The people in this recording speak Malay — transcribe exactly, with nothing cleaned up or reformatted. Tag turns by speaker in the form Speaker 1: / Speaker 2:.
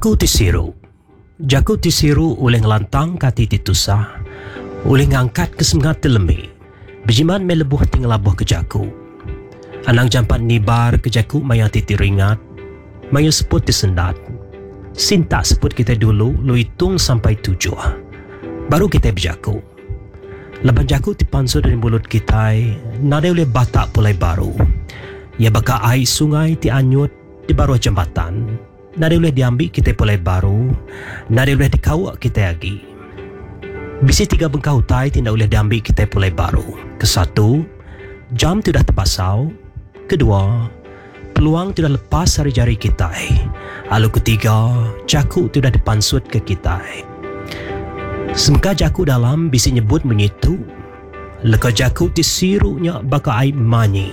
Speaker 1: Jaku tisiru. Jaku tisiru oleh ngelantang kati titusah, oleh ngangkat kesemangat telemi. Bejiman melebuh tinglabuh ke jaku. Anang jampat nibar ke jaku maya titiringat, maya seput disendat. Sinta seput kita dulu, lu hitung sampai tujuh. Baru kita berjaku. Leban jaku dipansu dari mulut kita, nada oleh batak pulai baru. Ya baka air sungai ti anyut di bawah jambatan. Nada boleh diambil kita pulai baru, nada boleh dikawak kita lagi. Bisi tiga bengkau tai tidak boleh diambil kita pulai baru. Kesatu, jam tidak terpasau. Kedua, peluang tidak lepas dari jari kita. Lalu ketiga, jaku tidak dipansut ke kita. Semka jaku dalam bisi nyebut menyitu. Leka jaku disirunya baka air manyi.